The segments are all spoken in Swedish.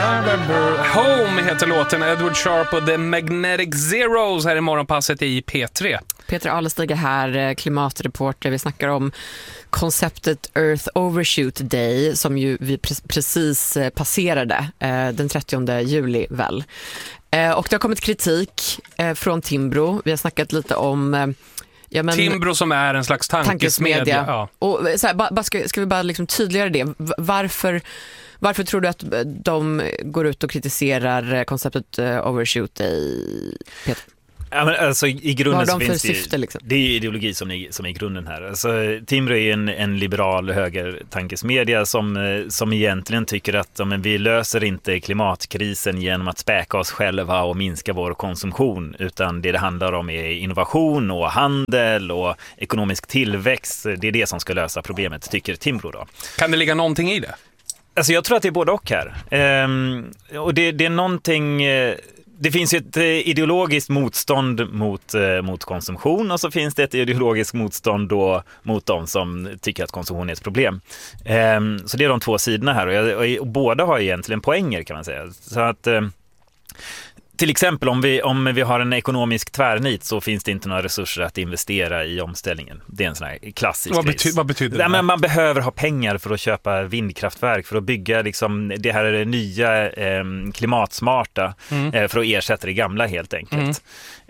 Home heter låten, Edward Sharp och The Magnetic Zeros här i morgonpasset i P3. Peter Alestig här, klimatreporter. Vi snackar om konceptet Earth Overshoot Day som ju vi precis passerade den 30 juli väl. Och det har kommit kritik från Timbro. Vi har snackat lite om Timbro som är en slags tankesmedja. Ja. Och så här, ska vi bara liksom tydliggöra det? Varför tror du att de går ut och kritiserar konceptet Overshoot Day, Peter? Ja, men alltså, i grunden så finns syfte, liksom? Det är ideologi som är grunden här. Alltså, Timbro är en liberal högertankesmedia som egentligen tycker att vi löser inte klimatkrisen genom att späka oss själva och minska vår konsumtion, utan det handlar om är innovation och handel och ekonomisk tillväxt. Det är det som ska lösa problemet, tycker Timbro då. Kan det ligga någonting i det? Alltså jag tror att det är både och här. Och det är någonting... Det finns ju ett ideologiskt motstånd mot konsumtion, och så finns det ett ideologiskt motstånd då mot de som tycker att konsumtion är ett problem. Så det är de två sidorna här, och båda har egentligen poänger, kan man säga. Så att... Till exempel om vi har en ekonomisk tvärnit, så finns det inte några resurser att investera i omställningen. Det är en sån här klassisk Vad betyder det? Men man behöver ha pengar för att köpa vindkraftverk, för att bygga liksom det här nya klimatsmarta för att ersätta det gamla helt enkelt.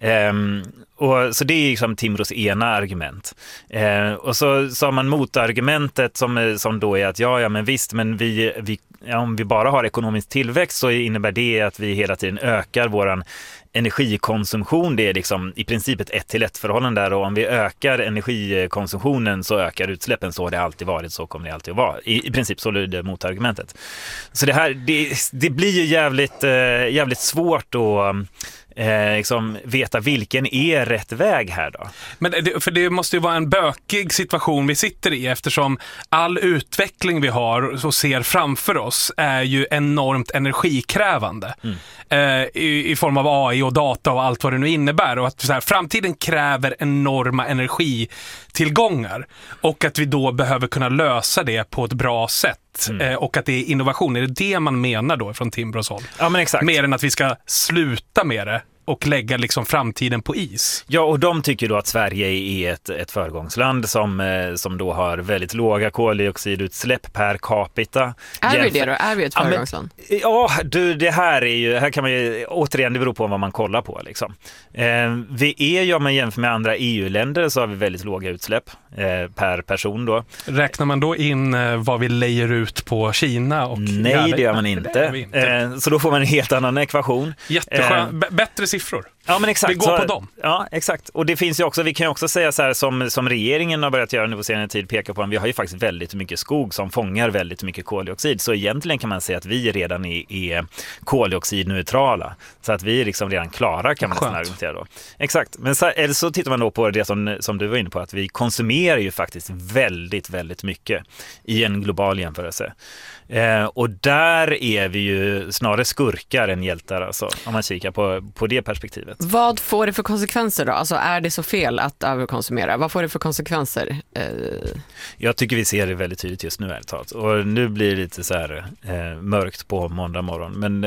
Och så det är liksom Timbros ena argument. Och så har man motargumentet som då är att men visst, men om vi bara har ekonomisk tillväxt så innebär det att vi hela tiden ökar våran energikonsumtion. Det är liksom i princip ett 1-till-1 förhållande där, och om vi ökar energikonsumtionen så ökar utsläppen. Så har det alltid varit, så kommer det alltid att vara. I princip så lyder motargumentet. Så det blir ju jävligt svårt att liksom veta vilken är rätt väg här då. Men för det måste ju vara en bökig situation vi sitter i, eftersom all utveckling vi har och ser framför oss är ju enormt energikrävande i form av AI och data och allt vad det nu innebär, och att så här, framtiden kräver enorma energitillgångar, och att vi då behöver kunna lösa det på ett bra sätt. Och att det är innovation. Är det man menar då från Timbros håll? Ja, men exakt. Mer än att vi ska sluta med det och lägga liksom framtiden på is. Ja, och de tycker då att Sverige är ett föregångsland som då har väldigt låga koldioxidutsläpp per capita. Är vi det då? Är vi ett föregångsland? Det här kan man ju, återigen, det beror på vad man kollar på liksom. Vi är ju, om man jämför med andra EU-länder, så har vi väldigt låga utsläpp per person då. Räknar man då in vad vi lejer ut på Kina? Nej, det gör man inte. Så då får man en helt annan ekvation. Jätteskön. Bättre siffror. Ja, men exakt. Vi går på dem. Ja, exakt. Och det finns ju också, vi kan ju också säga så här, som regeringen har börjat göra nu på senare tid, peka på att vi har ju faktiskt väldigt mycket skog som fångar väldigt mycket koldioxid. Så egentligen kan man säga att vi redan är koldioxidneutrala. Så att vi är liksom redan klara, kan man nästan argumentera då. Exakt. Men så tittar man då på det som du var inne på, att vi konsumerar ju faktiskt väldigt, väldigt mycket i en global jämförelse. Och där är vi ju snarare skurkar än hjältar, alltså, om man kikar på det perspektivet. Vad får det för konsekvenser då? Alltså, är det så fel att överkonsumera? Vad får det för konsekvenser? Jag tycker vi ser det väldigt tydligt just nu, ärligt. Och nu blir det lite så här mörkt på måndag morgon. Men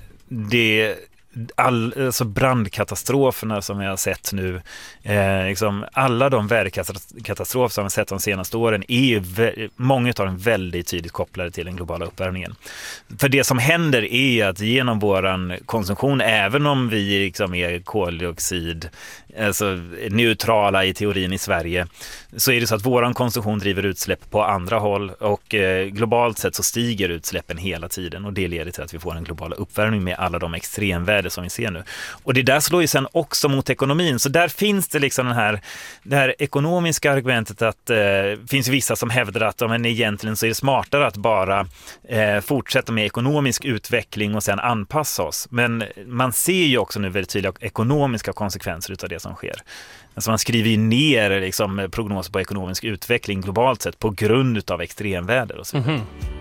alltså brandkatastroferna som vi har sett nu, liksom alla de väderkatastrofer som vi har sett de senaste åren, är ju många av dem väldigt tydligt kopplade till den globala uppvärmningen. För det som händer är att genom våran konsumtion, även om vi liksom är koldioxid, alltså neutrala i teorin i Sverige, så är det så att våran konsumtion driver utsläpp på andra håll, och globalt sett så stiger utsläppen hela tiden, och det leder till att vi får en global uppvärmning med alla de extremväder som vi ser nu. Och det där slår ju sen också mot ekonomin, så där finns det liksom det här ekonomiska argumentet att det finns vissa som hävdar att men egentligen så är det smartare att bara fortsätta med ekonomisk utveckling och sen anpassa oss. Men man ser ju också nu väldigt tydliga ekonomiska konsekvenser utav det som sker. Alltså man skriver ju ner liksom prognoser på ekonomisk utveckling globalt sett på grund av extremväder och så vidare.